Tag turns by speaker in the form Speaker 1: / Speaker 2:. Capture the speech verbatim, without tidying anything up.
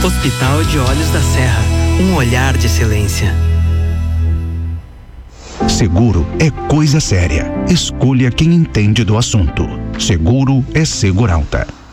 Speaker 1: Hospital de Olhos da Serra, um olhar de excelência.
Speaker 2: Seguro é coisa séria. Escolha quem entende do assunto. Seguro é Seguralta.